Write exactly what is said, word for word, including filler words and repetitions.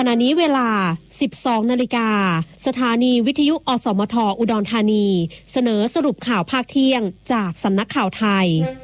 ขณะนี้เวลา สิบสองนาฬิกาสถานีวิทยุอสมทอุดรธานีเสนอสรุปข่าวภาคเที่ยงจากสำนักข่าวไทย